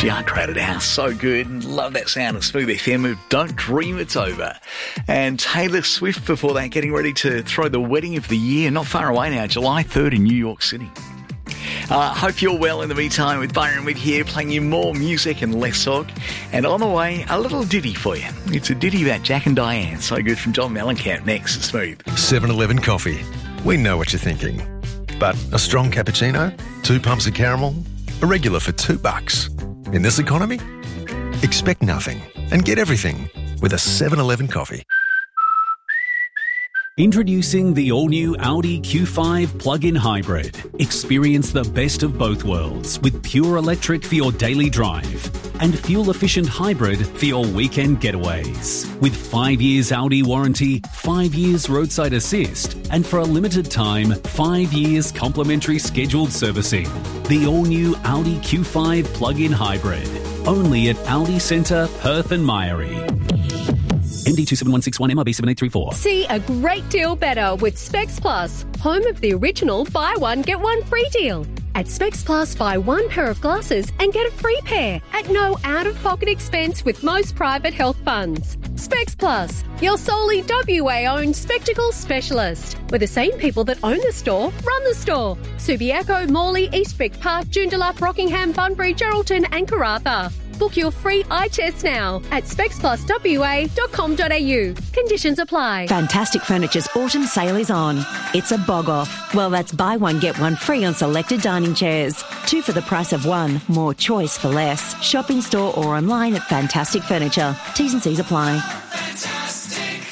Art Crowded House, so good. Love that sound of Smooth FM of Don't Dream It's Over. And Taylor Swift before that, getting ready to throw the wedding of the year, not far away now, July 3rd in New York City. Hope you're well in the meantime with Byron Witt here, playing you more music and less talk. And on the way, a little ditty for you. It's a ditty about Jack and Diane, so good, from John Mellencamp next to Smooth. 7-Eleven coffee. We know what you're thinking. But a strong cappuccino, 2 pumps of caramel, a regular for $2. In this economy, expect nothing and get everything with a 7-Eleven coffee. Introducing the all-new Audi Q5 plug-in hybrid. Experience the best of both worlds with pure electric for your daily drive and fuel-efficient hybrid for your weekend getaways. With 5 years Audi warranty, 5 years roadside assist, and for a limited time, 5 years complimentary scheduled servicing. The all-new Audi Q5 plug-in hybrid. Only at Audi Centre, Perth and Myrie. MD 27161 MRB 7834. See a great deal better with Specs Plus, home of the original buy one, get one free deal. At Specs Plus, buy one pair of glasses and get a free pair at no out-of-pocket expense with most private health funds. Specs Plus, your solely WA-owned spectacle specialist. With the same people that own the store, run the store. Subiaco, Morley, East Vic Park, Joondalup, Rockingham, Bunbury, Geraldton and Karratha. Book your free eye test now at specspluswa.com.au. Conditions apply. Fantastic Furniture's autumn sale is on. It's a bog off. Well, that's buy one, get one free on selected dining chairs. 2 for the price of 1. More choice for less. Shop in store or online at Fantastic Furniture. T's and C's apply. Fantastic.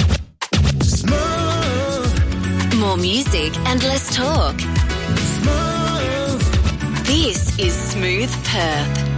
Smooth. More music and less talk. Smooth. This is Smooth Perth.